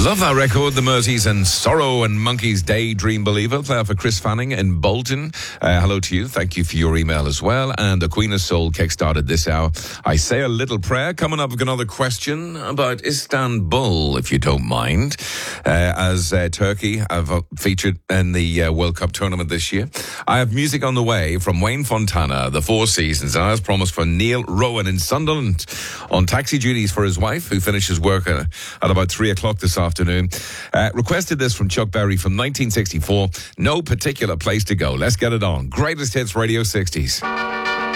Love that record, The Murphys and Sorrow and Monkeys' Daydream Believer. Play for Chris Fanning in Bolton. Hello to you. Thank you for your email as well. And the Queen of Soul kick-started this hour. I say a little prayer. Coming up with another question about Istanbul, if you don't mind, as Turkey have featured in the World Cup tournament this year. I have music on the way from Wayne Fontana, The Four Seasons, and as promised for Neil Rowan in Sunderland on taxi duties for his wife, who finishes work at about 3 o'clock this afternoon. Requested this from Chuck Berry from 1964. No particular place to go. Let's get it on. Greatest Hits Radio 60s.